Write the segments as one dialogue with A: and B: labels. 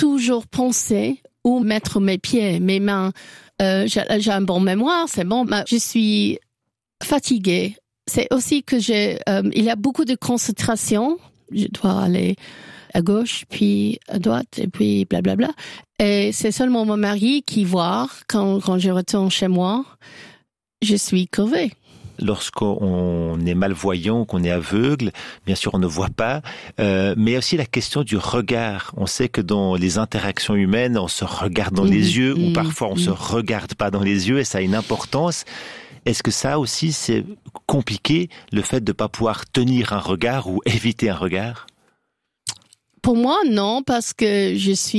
A: toujours penser où mettre mes pieds, mes mains. J'ai un bon mémoire, c'est bon. Mais je suis fatiguée. C'est aussi que il y a beaucoup de concentration. Je dois aller à gauche, puis à droite, et puis blablabla. Et c'est seulement mon mari qui voit quand je retourne chez moi. Je suis crevée.
B: Lorsqu'on est malvoyant, qu'on est aveugle, bien sûr on ne voit pas, mais aussi la question du regard. On sait que dans les interactions humaines, on se regarde dans les yeux, ou parfois on se regarde pas dans les yeux, et ça a une importance. Est-ce que ça aussi c'est compliqué, le fait de ne pas pouvoir tenir un regard ou éviter un regard?
A: Pour moi, non, parce que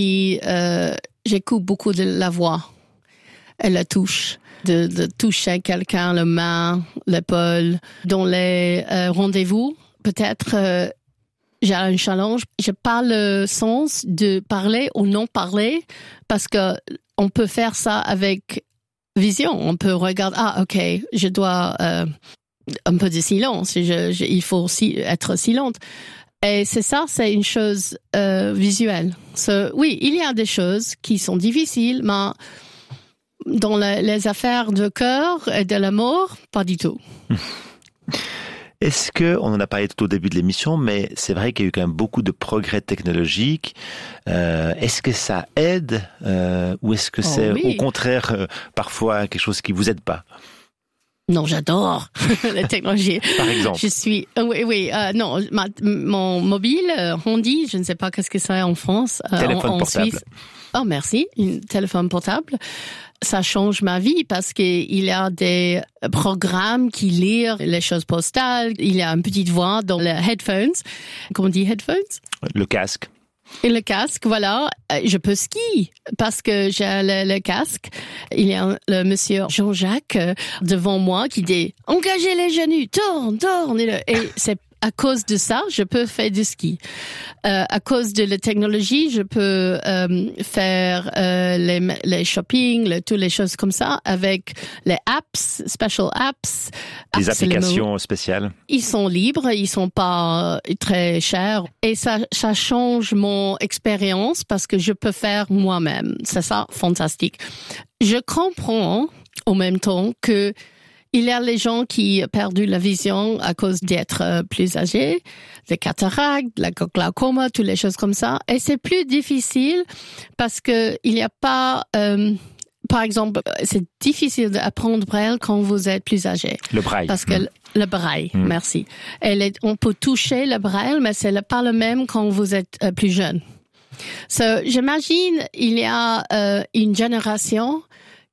A: j'écoute beaucoup de la voix et la touche. De toucher quelqu'un, la main, l'épaule. Dans les rendez-vous, peut-être j'ai un challenge. Je parle le sens de parler ou non parler, parce que on peut faire ça avec vision. On peut regarder, ok, je dois un peu de silence. Il faut aussi être silente. Et c'est une chose visuelle. Oui, il y a des choses qui sont difficiles, mais dans les affaires de cœur et de l'amour, pas du tout.
B: Est-ce que, on en a parlé tout au début de l'émission, mais c'est vrai qu'il y a eu quand même beaucoup de progrès technologiques. Est-ce que ça aide ou est-ce que c'est au contraire parfois quelque chose qui vous aide pas?
A: Non, j'adore la technologie.
B: Par exemple.
A: Non, mon mobile, Handy, je ne sais pas qu'est-ce que c'est en France,
B: téléphone portable.
A: Suisse. Oh, merci, un téléphone portable. Ça change ma vie parce qu'il y a des programmes qui lisent les choses postales. Il y a une petite voix dans les headphones. Comment on dit headphones?
B: Le casque.
A: Et le casque, voilà. Je peux skier parce que j'ai le casque. Il y a le monsieur Jean-Jacques devant moi qui dit « Engagez les genoux, tourne. » Et c'est à cause de ça, je peux faire du ski. À cause de la technologie, je peux faire les shopping, toutes les choses comme ça avec les apps, special apps.
B: Des applications spéciales.
A: Ils sont libres, ils sont pas très chers et ça change mon expérience parce que je peux faire moi-même. C'est ça, fantastique. Je comprends en même temps que il y a les gens qui ont perdu la vision à cause d'être plus âgés, des cataractes, la glaucome, toutes les choses comme ça. Et c'est plus difficile parce que il n'y a pas, par exemple, c'est difficile d'apprendre braille quand vous êtes plus âgé.
B: Le braille.
A: Parce que le braille, merci. On peut toucher le braille, mais c'est pas le même quand vous êtes plus jeune. J'imagine, il y a une génération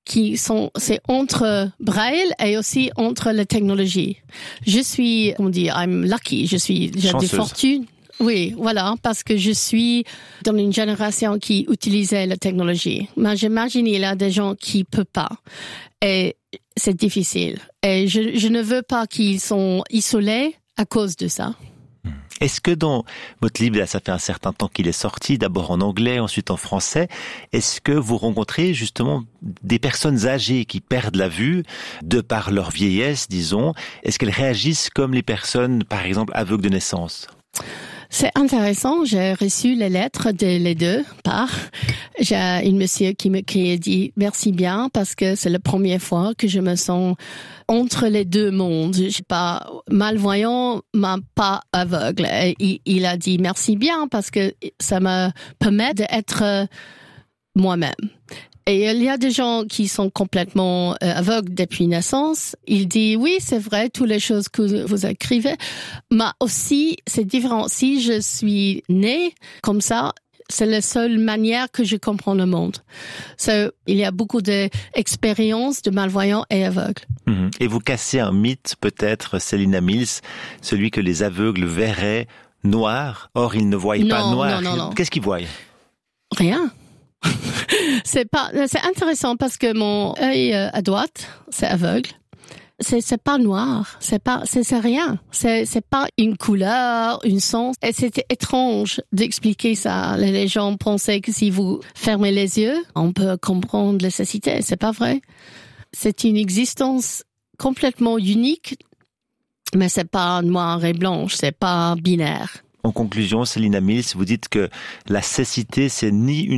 A: c'est entre braille et aussi entre la technologie. Je suis, I'm lucky, j'ai des fortunes. Oui, voilà, parce que je suis dans une génération qui utilisait la technologie. Mais j'imagine il y a des gens qui peuvent pas. Et c'est difficile. Et je ne veux pas qu'ils sont isolés à cause de ça.
B: Est-ce que dans votre livre, là, ça fait un certain temps qu'il est sorti, d'abord en anglais, ensuite en français, est-ce que vous rencontrez justement des personnes âgées qui perdent la vue de par leur vieillesse, disons? Est-ce qu'elles réagissent comme les personnes, par exemple, aveugles de naissance?
A: C'est intéressant, j'ai reçu les lettres les deux parts. J'ai une monsieur qui a dit merci bien parce que c'est la première fois que je me sens entre les deux mondes. Je suis pas malvoyant, mais pas aveugle. Et il a dit merci bien parce que ça me permet d'être moi-même. Et il y a des gens qui sont complètement aveugles depuis naissance. Il dit, oui, c'est vrai, toutes les choses que vous écrivez, mais aussi, c'est différent. Si je suis née comme ça, c'est la seule manière que je comprends le monde. Il y a beaucoup d'expériences de malvoyants et aveugles.
B: Et vous cassez un mythe, peut-être, Célina Mills, celui que les aveugles verraient noir. Or, ils ne voient pas noir.
A: Non.
B: Qu'est-ce qu'ils voient?
A: Rien. C'est intéressant parce que mon œil à droite, c'est aveugle. C'est pas noir. C'est rien. C'est pas une couleur, une sens. Et c'était étrange d'expliquer ça. Les gens pensaient que si vous fermez les yeux, on peut comprendre la cécité. C'est pas vrai. C'est une existence complètement unique, mais c'est pas noir et blanche. C'est pas binaire.
B: En conclusion, Célina Mills, vous dites que la cécité, c'est ni une